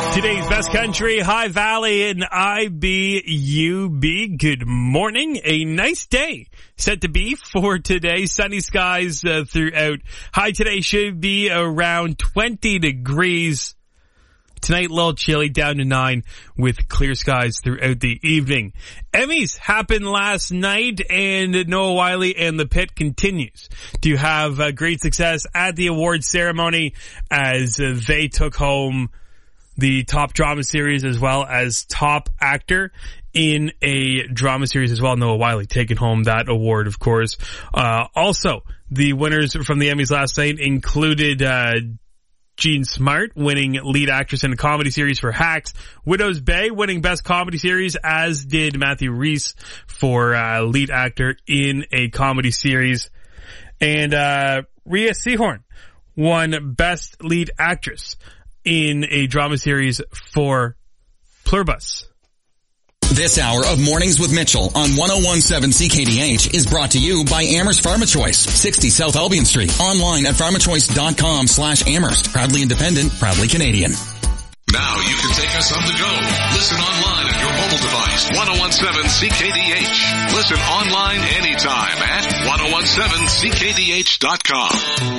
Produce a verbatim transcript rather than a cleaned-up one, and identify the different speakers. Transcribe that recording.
Speaker 1: Today's best country, High Valley and I B U B. Good morning. A nice day set to be for today. Sunny skies uh, throughout. High today should be around twenty degrees. Tonight, a little chilly, down to nine with clear skies throughout the evening. Emmys happened last night, and Noah Wyle and the Pit continues to have uh, great success at the awards ceremony as uh, they took home the top drama series as well as top actor in a drama series as well. Noah Wyle taking home that award, of course. Uh, also, the winners from the Emmys last night included uh Jean Smart winning lead actress in a comedy series for Hacks. Widow's Bay winning best comedy series, as did Matthew Rhys for uh, lead actor in a comedy series. And uh Rhea Seehorn won best lead actress in a drama series for Pluribus.
Speaker 2: This hour of Mornings with Mitchell on one oh one point seven C K D H is brought to you by Amherst PharmaChoice, sixty South Albion Street. Online at pharmachoice.com slash Amherst. Proudly independent, proudly Canadian.
Speaker 3: Now you can take us on the go. Listen online at your mobile device. one oh one point seven C K D H. Listen online anytime at ten seventeen C K D H dot com.